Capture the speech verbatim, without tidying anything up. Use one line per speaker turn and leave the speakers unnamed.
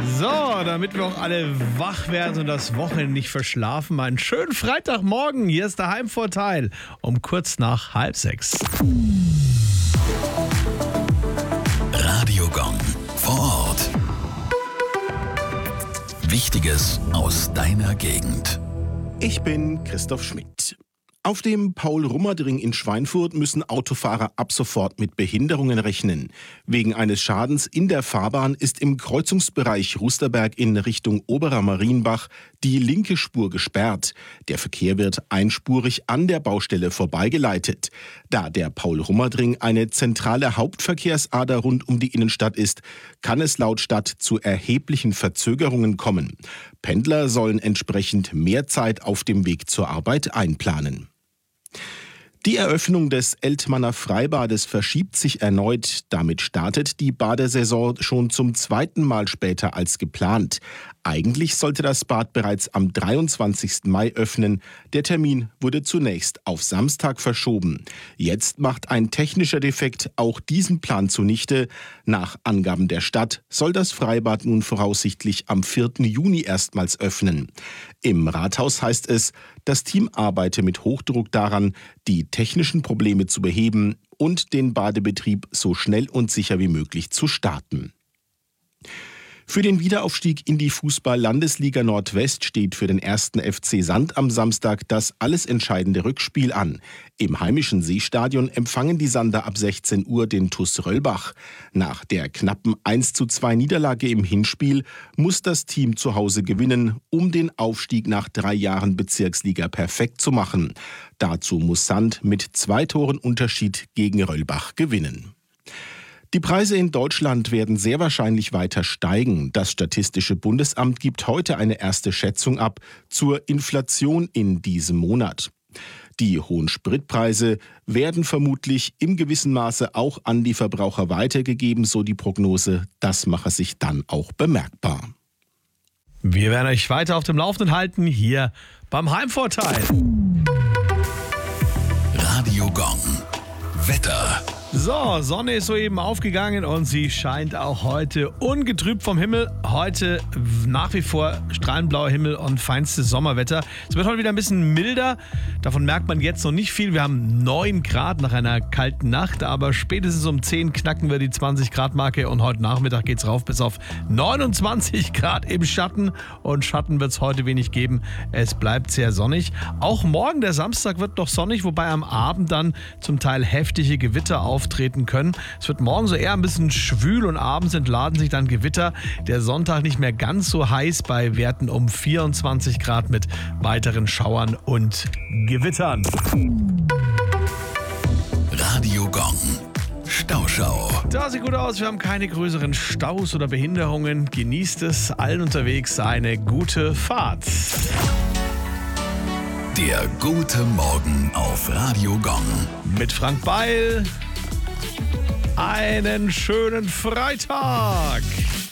So, damit wir auch alle wach werden und das Wochenende nicht verschlafen, einen schönen Freitagmorgen. Hier ist der Heimvorteil um kurz nach halb sechs.
Radiogong vor Ort. Wichtiges aus deiner Gegend.
Ich bin Christoph Schmidt. Auf dem Paul-Rummerdring in Schweinfurt müssen Autofahrer ab sofort mit Behinderungen rechnen. Wegen eines Schadens in der Fahrbahn ist im Kreuzungsbereich Rusterberg in Richtung Oberer Marienbach die linke Spur gesperrt. Der Verkehr wird einspurig an der Baustelle vorbeigeleitet. Da der Paul-Rummerdring eine zentrale Hauptverkehrsader rund um die Innenstadt ist, kann es laut Stadt zu erheblichen Verzögerungen kommen. Pendler sollen entsprechend mehr Zeit auf dem Weg zur Arbeit einplanen. Die Eröffnung des Eltmanner Freibades verschiebt sich erneut. Damit startet die Badesaison schon zum zweiten Mal später als geplant. Eigentlich sollte das Bad bereits am dreiundzwanzigsten Mai öffnen. Der Termin wurde zunächst auf Samstag verschoben. Jetzt macht ein technischer Defekt auch diesen Plan zunichte. Nach Angaben der Stadt soll das Freibad nun voraussichtlich am vierten Juni erstmals öffnen. Im Rathaus heißt es, das Team arbeite mit Hochdruck daran, die technischen Probleme zu beheben und den Badebetrieb so schnell und sicher wie möglich zu starten. Für den Wiederaufstieg in die Fußball-Landesliga Nordwest steht für den ersten F C Sand am Samstag das alles entscheidende Rückspiel an. Im heimischen Seestadion empfangen die Sander ab sechzehn Uhr den T U S Röllbach. Nach der knappen eins zu zwei Niederlage im Hinspiel muss das Team zu Hause gewinnen, um den Aufstieg nach drei Jahren Bezirksliga perfekt zu machen. Dazu muss Sand mit zwei Toren Unterschied gegen Röllbach gewinnen. Die Preise in Deutschland werden sehr wahrscheinlich weiter steigen. Das Statistische Bundesamt gibt heute eine erste Schätzung ab zur Inflation in diesem Monat. Die hohen Spritpreise werden vermutlich im gewissen Maße auch an die Verbraucher weitergegeben, so die Prognose. Das mache sich dann auch bemerkbar.
Wir werden euch weiter auf dem Laufenden halten, hier beim Heimvorteil.
Radiogong. Wetter.
So, Sonne ist soeben aufgegangen und sie scheint auch heute ungetrübt vom Himmel. Heute nach wie vor strahlend blauer Himmel und feinstes Sommerwetter. Es wird heute wieder ein bisschen milder. Davon merkt man jetzt noch nicht viel. Wir haben neun Grad nach einer kalten Nacht, aber spätestens um zehn knacken wir die zwanzig Grad Marke und heute Nachmittag geht's rauf bis auf neunundzwanzig Grad im Schatten. Und Schatten wird es heute wenig geben. Es bleibt sehr sonnig. Auch morgen, der Samstag, wird noch sonnig, wobei am Abend dann zum Teil heftige Gewitter auf treten können. Es wird morgen so eher ein bisschen schwül und abends entladen sich dann Gewitter. Der Sonntag nicht mehr ganz so heiß bei Werten um vierundzwanzig Grad mit weiteren Schauern und Gewittern.
Radiogong. Stauschau.
Da sieht gut aus. Wir haben keine größeren Staus oder Behinderungen. Genießt es. Allen unterwegs eine gute Fahrt.
Der gute Morgen auf Radiogong.
Mit Frank Beil. Einen schönen Freitag.